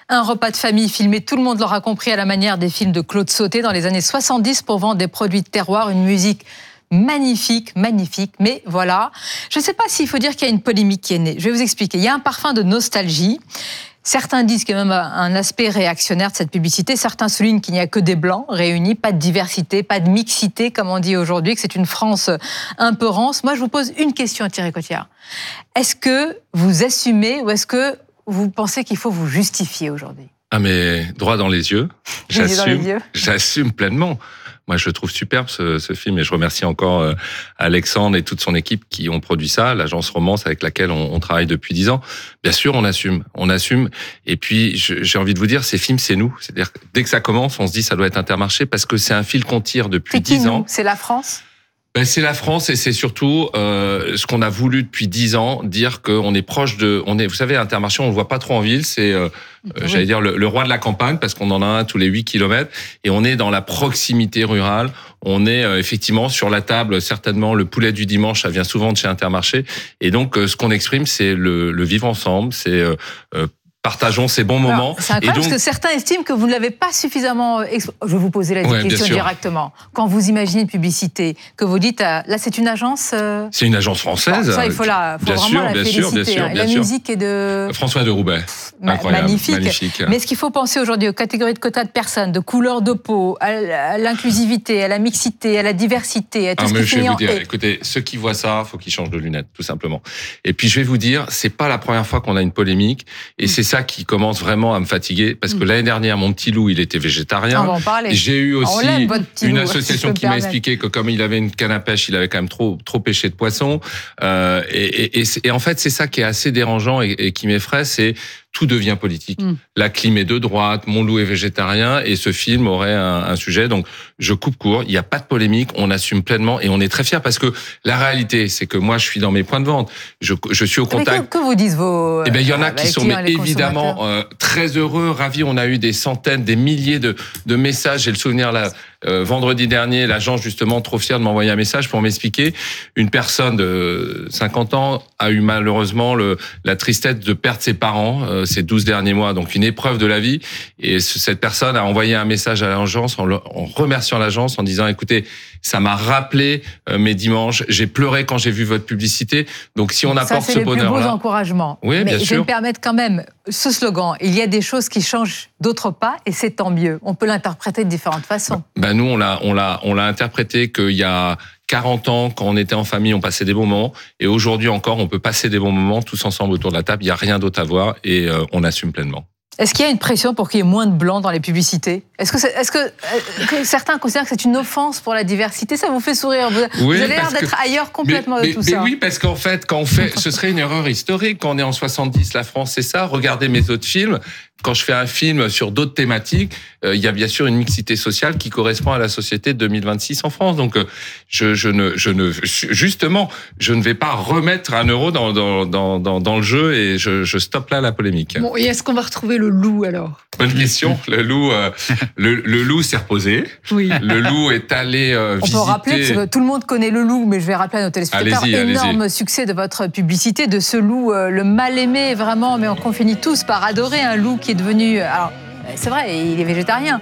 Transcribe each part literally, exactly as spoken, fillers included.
Un repas de famille filmé, tout le monde l'aura compris, à la manière des films de Claude Sautet dans les années soixante-dix pour vendre des produits de terroir, une musique magnifique, magnifique. Mais voilà, je ne sais pas s'il faut dire qu'il y a une polémique qui est née. Je vais vous expliquer. Il y a un parfum de nostalgie. Certains disent qu'il y a même un aspect réactionnaire de cette publicité. Certains soulignent qu'il n'y a que des blancs réunis, pas de diversité, pas de mixité, comme on dit aujourd'hui, que c'est une France un peu rance. Moi, je vous pose une question, Thierry Cotillard. Est-ce que vous assumez ou est-ce que vous pensez qu'il faut vous justifier aujourd'hui ? Ah mais droit dans les yeux, j'assume, dans les yeux. j'assume pleinement. Moi, je le trouve superbe ce, ce film et je remercie encore euh, Alexandre et toute son équipe qui ont produit ça, l'agence Romance avec laquelle on, on travaille depuis dix ans. Bien sûr, on assume, on assume. Et puis, je, j'ai envie de vous dire, ces films, c'est nous. C'est-à-dire que dès que ça commence, on se dit ça doit être Intermarché parce que c'est un fil qu'on tire depuis dix ans. C'est la France ? Ben, c'est la France et c'est surtout euh, ce qu'on a voulu depuis dix ans, dire qu'on est proche de, on est, vous savez, Intermarché, on le voit pas trop en ville, c'est, euh, oui. j'allais dire le, le roi de la campagne parce qu'on en a un tous les huit kilomètres et on est dans la proximité rurale. On est euh, effectivement sur la table, certainement le poulet du dimanche, ça vient souvent de chez Intermarché et donc euh, ce qu'on exprime, c'est le, le vivre ensemble, c'est euh, euh, partageons ces bons moments. Alors, c'est incroyable donc... parce que certains estiment que vous ne l'avez pas suffisamment... Exp... Je vais vous poser la ouais, question directement. Quand vous imaginez une publicité, que vous dites, là c'est une agence... Euh... C'est une agence française. Bon, ça, il faut, la, faut bien vraiment sûr, la bien féliciter. Sûr, bien sûr, hein. bien la sûr. musique est de... François de Roubaix. Incroyable, magnifique. magnifique. Mais est-ce qu'il faut penser aujourd'hui aux catégories de quotas de personnes, de couleur de peau, à l'inclusivité, à la mixité, à la diversité, à tout ah, ce mais qui je finit vais vous en... dire, écoutez, ceux qui voient ça, faut qu'ils changent de lunettes, tout simplement. Et puis, je vais vous dire, c'est pas la première fois qu'on a une polémique et mm. c'est ça qui commence vraiment à me fatiguer parce que mmh. l'année dernière, mon petit loup, il était végétarien. On va en parler. J'ai eu aussi une loup, association qui m'a expliqué que comme il avait une canne à pêche, il avait quand même trop trop pêché de poissons. Euh, et, et, et, et en fait, c'est ça qui est assez dérangeant et, et qui m'effraie, c'est tout devient politique. Mmh. La clim est de droite, mon loup est végétarien et ce film aurait un, un sujet. Donc, je coupe court. Il n'y a pas de polémique. On assume pleinement et on est très fiers parce que la réalité, c'est que moi, je suis dans mes points de vente. Je, je suis au contact. Mais que, que vous disent vos... Eh ben, il y en a qui sont mais évidemment euh, très heureux, ravis. On a eu des centaines, des milliers de, de messages. J'ai le souvenir là, euh, vendredi dernier, l'agence justement trop fière de m'envoyer un message pour m'expliquer. Une personne de cinquante ans a eu malheureusement le, la tristesse de perdre ses parents euh, ces douze derniers mois, donc une épreuve de la vie. Et cette personne a envoyé un message à l'agence en, le, en remerciant l'agence en disant, écoutez, ça m'a rappelé euh, mes dimanches. J'ai pleuré quand j'ai vu votre publicité. Donc si on apporte ça, ce bonheur-là, c'est les plus beaux encouragements. Oui, mais bien je sûr. vais me permettre quand même ce slogan. Il y a des choses qui changent, d'autres pas, et c'est tant mieux. On peut l'interpréter de différentes façons. Ben nous, on l'a, on l'a, on l'a interprété qu'il y a quarante ans, quand on était en famille, on passait des bons moments. Et aujourd'hui encore, on peut passer des bons moments tous ensemble autour de la table. Il n'y a rien d'autre à voir et euh, on assume pleinement. Est-ce qu'il y a une pression pour qu'il y ait moins de blancs dans les publicités ? Est-ce que, c'est, est-ce que, que certains considèrent que c'est une offense pour la diversité ? Ça vous fait sourire ? Vous, oui, vous avez l'air d'être que, ailleurs complètement mais, de tout mais, ça. Mais oui, parce qu'en fait, quand on fait, ce serait une erreur historique. Quand on est en soixante-dix, la France, c'est ça. Regardez mes autres films. Quand je fais un film sur d'autres thématiques, euh, il y a bien sûr une mixité sociale qui correspond à la société de deux mille vingt-six en France. Donc, euh, je, je ne, je ne, justement, je ne vais pas remettre un euro dans, dans, dans, dans, dans le jeu et je, je stoppe là la polémique. Bon, et est-ce qu'on va retrouver le loup alors ? Bonne question. Le loup, euh, le, le loup s'est reposé. Oui. Le loup est allé euh, On visiter. On peut rappeler, parce que tout le monde connaît le loup, mais je vais rappeler à nos téléspectateurs, allez-y, énorme allez-y. succès de votre publicité, de ce loup, euh, le mal aimé vraiment, mais on finit tous par adorer un loup qui est devenu... Alors, c'est vrai, il est végétarien.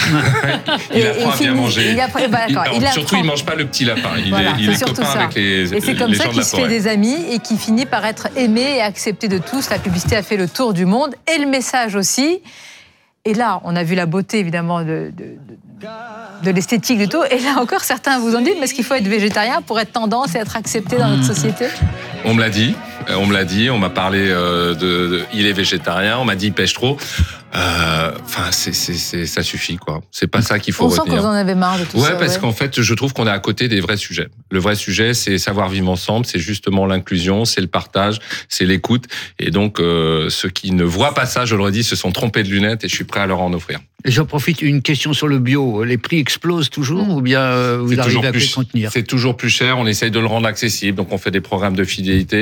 il et, apprend et à bien manger. Il apprend, bah, il, il surtout, il ne mange pas le petit lapin. Il voilà, est, il est copain ça. avec les Et c'est comme les ça gens qu'il de la se fait des amis et qui finit par être aimé et accepté de tous. La publicité a fait le tour du monde et le message aussi. Et là, on a vu la beauté, évidemment, de, de, de, de l'esthétique du tout. Et là encore, certains vous ont dit, mais est-ce qu'il faut être végétarien pour être tendance et être accepté dans notre société ? On me l'a dit. On me l'a dit. On m'a parlé de, de... Il est végétarien. On m'a dit, il pêche trop. Enfin, euh, c'est, c'est, c'est, ça suffit, quoi. C'est pas ça qu'il faut on retenir. On sent que vous en avez marre de tout ouais, ça. Parce ouais, parce qu'en fait, je trouve qu'on est à côté des vrais sujets. Le vrai sujet, c'est savoir vivre ensemble, c'est justement l'inclusion, c'est le partage, c'est l'écoute. Et donc, euh, ceux qui ne voient pas ça, je le redis, se sont trompés de lunettes et je suis prêt à leur en offrir. Et j'en profite, une question sur le bio. Les prix explosent toujours ou bien vous c'est arrivez à plus, les contenir ? C'est toujours plus cher. On essaye de le rendre accessible. Donc, on fait des programmes de fidélité.